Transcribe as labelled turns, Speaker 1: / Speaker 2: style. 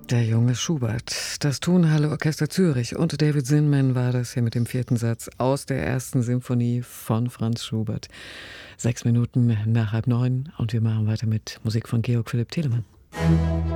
Speaker 1: Der junge Schubert, das Tonhalle Orchester Zürich und David Zinman war das hier mit dem vierten Satz aus der ersten Symphonie von Franz Schubert. 6 Minuten nach 8:30 und wir machen weiter mit Musik von Georg Philipp Telemann.